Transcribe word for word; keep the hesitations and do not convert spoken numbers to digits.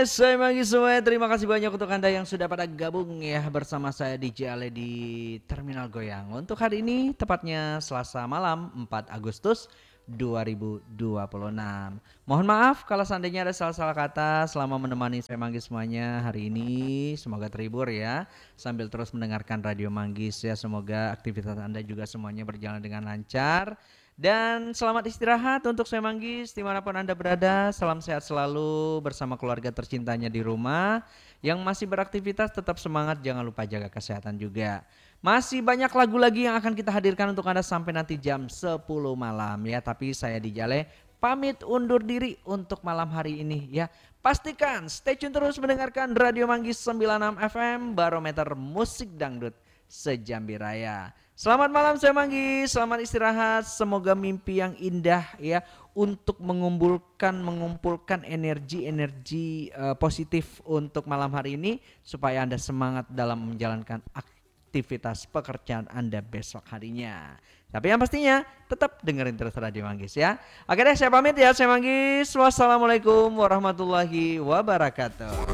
saya Manggis semua. Terima kasih banyak untuk Anda yang sudah pada gabung ya bersama saya D J Ale di Terminal Goyang. Untuk hari ini tepatnya Selasa malam empat Agustus dua ribu dua puluh enam. Mohon maaf kalau seandainya ada salah-salah kata selama menemani saya Manggis semuanya hari ini. Semoga terhibur ya sambil terus mendengarkan Radio Manggis ya. Semoga aktivitas Anda juga semuanya berjalan dengan lancar. Dan selamat istirahat untuk saya Manggis dimanapun Anda berada. Salam sehat selalu bersama keluarga tercintanya di rumah. Yang masih beraktivitas tetap semangat, jangan lupa jaga kesehatan juga. Masih banyak lagu lagi yang akan kita hadirkan untuk Anda sampai nanti jam sepuluh malam ya. Tapi saya di Jale pamit undur diri untuk malam hari ini ya. Pastikan stay tune terus mendengarkan Radio Manggis sembilan puluh enam F M, barometer musik dangdut sejambi raya. Selamat malam saya Manggis, selamat istirahat, semoga mimpi yang indah ya untuk mengumpulkan mengumpulkan energi-energi uh, positif untuk malam hari ini supaya Anda semangat dalam menjalankan aktivitas pekerjaan Anda besok harinya. Tapi yang pastinya tetap dengerin terus Radio Manggis ya. Oke deh, saya pamit ya saya Manggis. Wassalamualaikum warahmatullahi wabarakatuh.